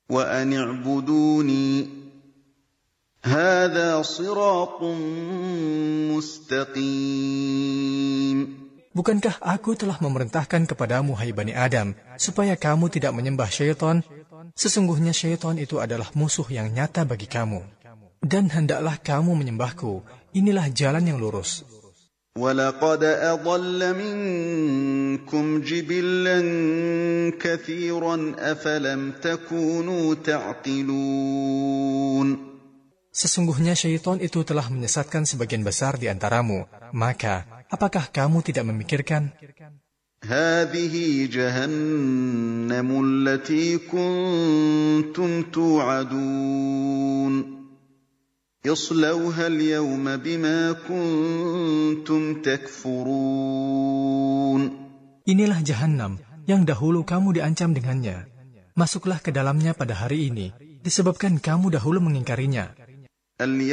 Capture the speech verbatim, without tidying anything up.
وأن اعبدوني هذا صراط مستقيم. Bukankah aku telah memerintahkan kepadamu, hai Bani Adam, supaya kamu tidak menyembah syaitan? Sesungguhnya syaitan itu adalah musuh yang nyata bagi kamu. Dan hendaklah kamu menyembahku. Inilah jalan yang lurus. وَلَقَدْ أَضَلَّ مِنكُمْ جِبِلًّا كَثِيرًا أَفَلَمْ تَكُونُوا تَعْقِلُونَ. Sesungguhnya syaitan itu telah menyesatkan sebagian besar di antaramu. Maka, apakah kamu tidak memikirkan? هَذِهِ جَهَنَّمُ الَّتِي كُنتُمْ تُوعَدُونَ اصْلَوْهَا الْيَوْمَ بِمَا كُنتُمْ تَكْفُرُونَ. Inilah Jahannam yang dahulu kamu diancam dengannya. Masuklah ke dalamnya pada hari ini, disebabkan kamu dahulu mengingkarinya.